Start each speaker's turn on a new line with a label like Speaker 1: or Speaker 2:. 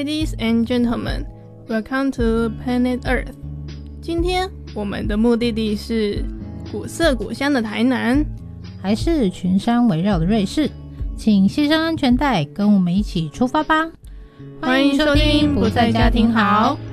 Speaker 1: Ladies and gentlemen, welcome to Planet Earth. 今天我们的目的地是古色古香的台南，
Speaker 2: 还是群山围绕的瑞士？请系上安全带，跟我们一起出发吧！
Speaker 1: 欢迎收听不在家庭好。